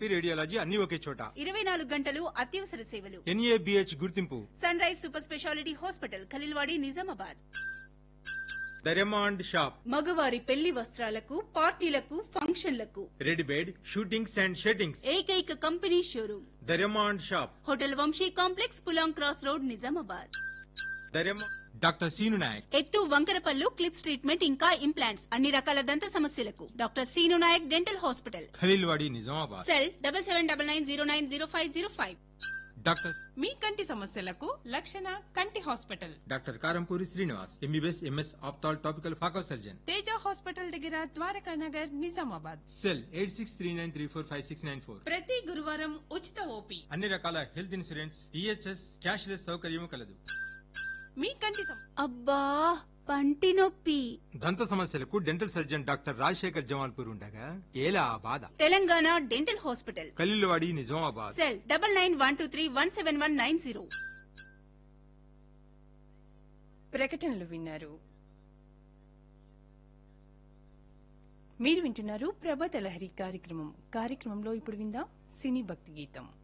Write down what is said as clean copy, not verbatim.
Endoscopy, radiology అన్ని ఒకే చోట. 24 గంటలు అత్యవసర సేవలు. NABH గుర్తింపు. Sun rise super speciality hospital, Khaleelwadi, Nizamabad. The Raymond shop. మగవారి పెళ్లి వస్త్రాలకు, పార్టీలకు, ఫంక్షన్లకు రెడీ బెడ్, షూటింగ్స్ అండ్ షెట్టింగ్స్. ఏకైక company showroom. The Raymond shop. Hotel Vamsi complex, Pulang cross road, Nizamabad. Doctor scene Naik. ఎత్తు, వంకరపల్లు, క్లిప్స్ ట్రీట్మెంట్ ఇంకా ఇంప్లాంట్స్, అన్ని రకాల దంత సమస్యలకు doctor scene Naik dental hospital, Khaleelwadi, Nizamabad. Cell 7799090505. Doctor మీ కంటి సమస్యలకు లక్షణ కంటి hospital. Doctor Karampuri Srinivas, MBBS MS ophthal topical phaco surgeon. Teja hospital దగ్గర, ద్వారకా నగర్, నిజామాబాద్. సెల్ 8639345694. ప్రతి గురువారం ఉచిత ఓపీ. అన్ని రకాల హెల్త్ ఇన్సూరెన్స్, EHS, క్యాష్లెస్ సౌకర్యం కలదు. మీ కంటి అబ్బా పంటి నొప్పి. దంత సమస్యలకు dental surgeon doctor Rajasekhar Jamalpur ఉండగా ఏలా ఆ బాధ. Telangana dental hospital, Khaleelwadi, Nizamabad. Cell 9912317190. ప్రకటనలు విన్నారు. మీరు వింటున్నారు ప్రభాత లహరి కార్యక్రమంలో ఇప్పుడు విందాం సినీ భక్తి గీతం.